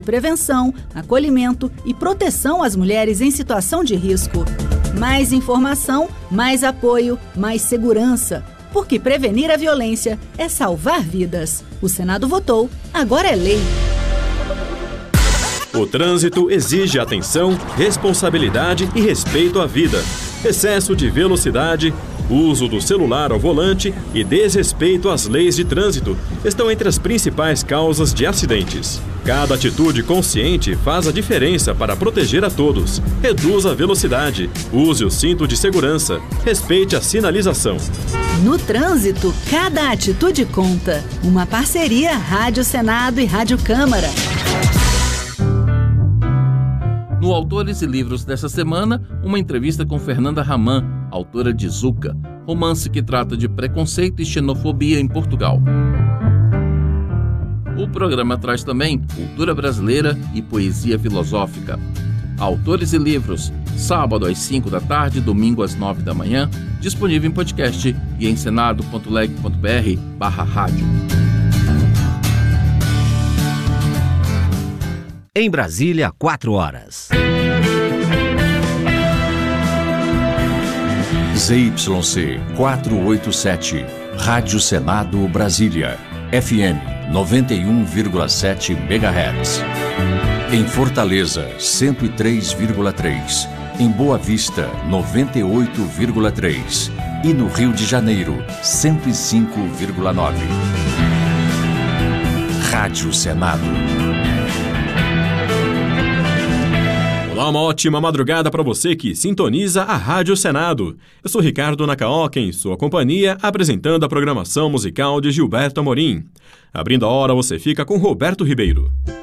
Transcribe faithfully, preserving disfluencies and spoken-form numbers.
prevenção, acolhimento e proteção às mulheres em situação de risco. Mais informação, mais apoio, mais segurança. Porque prevenir a violência é salvar vidas. O Senado votou, agora é lei. O trânsito exige atenção, responsabilidade e respeito à vida. Excesso de velocidade, uso do celular ao volante e desrespeito às leis de trânsito estão entre as principais causas de acidentes. Cada atitude consciente faz a diferença para proteger a todos. Reduza a velocidade, use o cinto de segurança, respeite a sinalização. No trânsito, cada atitude conta. Uma parceria Rádio Senado e Rádio Câmara. No Autores e Livros desta semana, uma entrevista com Fernanda Raman, autora de Zucca, romance que trata de preconceito e xenofobia em Portugal. O programa traz também cultura brasileira e poesia filosófica. Autores e Livros, sábado às cinco da tarde, domingo às nove da manhã, disponível em podcast e em senado ponto leg ponto br barra rádio. Em Brasília, quatro horas. Z Y C quatrocentos e oitenta e sete, Rádio Senado Brasília, F M noventa e um vírgula sete megahertz. Em Fortaleza, cento e três vírgula três. Em Boa Vista, noventa e oito vírgula três. E no Rio de Janeiro, cento e cinco vírgula nove. Rádio Senado. Olá, uma ótima madrugada para você que sintoniza a Rádio Senado. Eu sou Ricardo Nakaoka, em sua companhia, apresentando a programação musical de Gilberto Amorim. Abrindo a hora, você fica com Roberto Ribeiro.